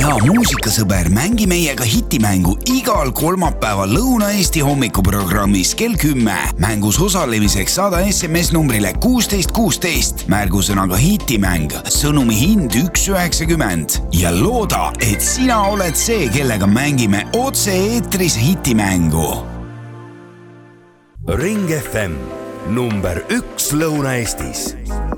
hea muusikasõber, mängi meiega hitimängu igal kolmapäeval Lõuna-Eesti hommikuprogrammis kell 10. Mängus osalemiseks saada SMS numbrile 1616 märgusõnaga hitimäng, sõnumi hind 1,90 ja looda, et sina oled see, kellega mängime otse-eetris hitimängu. Ring FM number 1 Lõuna-Eestis.